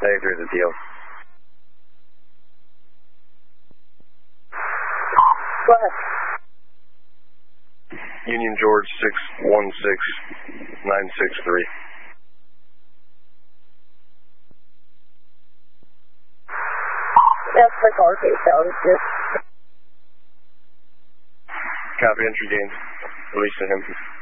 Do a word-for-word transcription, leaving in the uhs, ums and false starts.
I agree with the deal. Go ahead. Union George six one six nine six three. That's the car case down. Yes. Copy, entry gained. Release to him.